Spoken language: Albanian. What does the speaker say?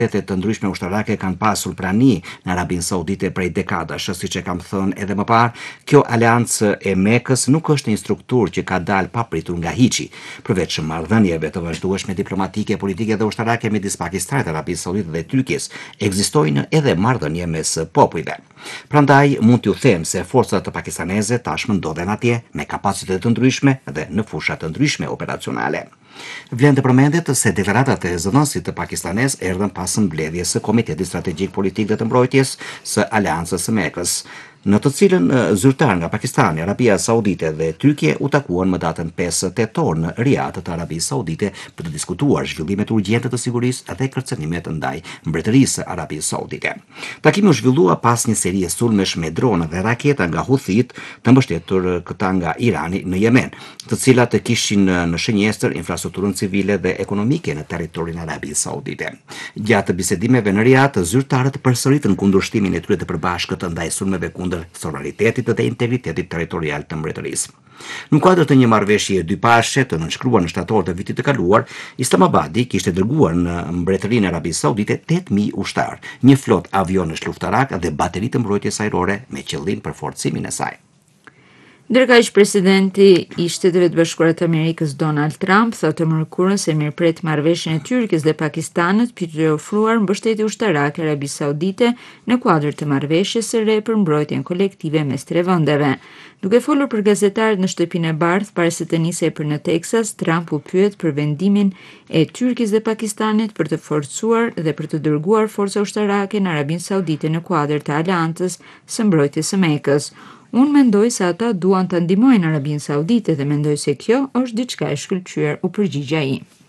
Shtetet të ndryshme ushtarake kanë pasur prani në Arabinë Saudite prej dekadash, siç e kam thënë edhe më parë, kjo aleancë e Mekës nuk është një strukturë që ka dalë papritur nga hiçi. Përveç marrëdhënieve të vazhdueshme diplomatike, politike dhe ushtarake midis Pakistanit, Arabisë Saudite dhe Turqisë, ekzistojnë edhe marrëdhënie mes popujve. Prandaj mund t'ju them se forcat pakistaneze tashmë ndodhen atje me kapacitete të ndryshme dhe në fusha të ndryshme operacionale. Vlen të përmendet se deklaratat e zëdhënësit të pakistanes erdhën pas mbledhjes së Komitetit Strategjik Politik dhe të Mbrojtjes së Aleancës së Mekës, në të cilën zyrtar nga Pakistani, Arabia Saudite dhe Turqia u takuan më datën 5 tetor në Riyadh të Arabisë Saudite për të diskutuar zhvillimet urgjente të sigurisë dhe kërcënimet ndaj mbretërisë së Arabisë Saudite. Takimi u zhvillua pas një serie sulmesh me drona dhe raketa nga Huthit, të mbështetur këta nga Irani në Yemen, të cilat kishin në shënjestër infrastrukturën civile dhe ekonomike në territorin e Arabisë Saudite. Gjatë bisedimeve në Riyadh, zyrtarët përsëritën kundërshtimin e tyre të përbashkët ndaj sulmeve kundër sovranitetit dhe integritetit territorial të mbretërisë. Në kuadër të një marrëveshje dypashe të nënshkruar në shtator të vitit të kaluar, Islamabadi kishte dërguar në mbretërinë e Arabisë Saudite 8.000 ushtar, një flot avionësh luftarak dhe bateri të mbrojtjes ajrore me qëllim për forcimin e saj. Ndërkaq presidenti i Shteteve të Bashkuara të Amerikës Donald Trump thotë mërkurën se mirëpret marrëveshjen e Turqisë dhe Pakistanit për të ofruar mbështetje ushtarake Arabisë Saudite në kuadër të marrëveshjes së re për mbrojtjen kolektive mes tre vendeve. Duke folur për gazetarët në Shtëpinë e Bardhë para se të nisej për në Teksas, Trump u pyet për vendimin e Turqisë dhe Pakistanit për të forcuar dhe për të dërguar forca ushtarake në Arabinë Saudite në kuadër të aleancës së mbrojtjes së Mekës. Unë mendoj se ata duan të ndihmojnë Arabinë Saudite dhe mendoj se kjo është diçka e shkëlqyer, u përgjigj ai.